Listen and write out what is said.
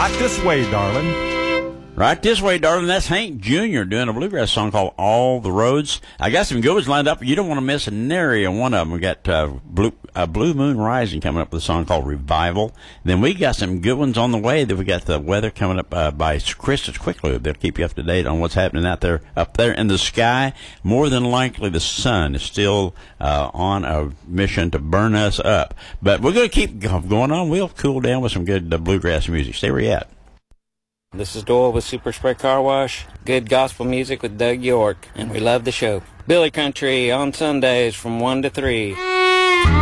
Right This Way, Darling. Right This Way, Darling. That's Hank Jr. doing a bluegrass song called All the Roads. I got some good ones lined up. You don't want to miss nary one of them. We got Blue Moon Rising coming up with a song called Revival. Then we got some good ones on the way. Then we got the weather coming up by Chris's Quick Lube. They'll keep you up to date on what's happening out there, up there in the sky. More than likely, the sun is still on a mission to burn us up. But we're going to keep going on. We'll cool down with some good bluegrass music. Stay where you at. This is Doyle with Super Spray Car Wash. Good gospel music with Doug York, and we love the show. Billy Country on Sundays from 1 to 3.